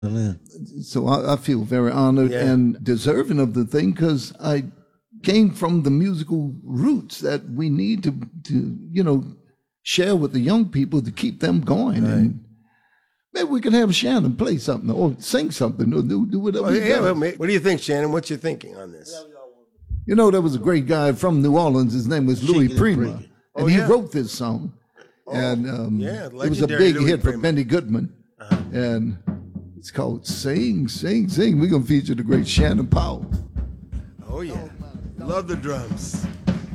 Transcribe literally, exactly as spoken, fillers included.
So I, I feel very honored Yeah. and deserving of the thing because I came from the musical roots that we need to, to, you know, share with the young people to keep them going. Right. And maybe we can have Shannon play something or sing something or do, do whatever. Oh, he yeah, does. well, ma- what do you think, Shannon? What's your thinking on this? You know, there was a great guy from New Orleans. His name was Louis Shaking and Prima. breaking. And Oh, he yeah. wrote this song. and um, yeah, it was a legendary big Louis hit for Prima. Benny Goodman. Uh-huh. And it's called Sing, Sing, Sing. We're going to feature the great Shannon Powell. Oh, yeah. Love the drums.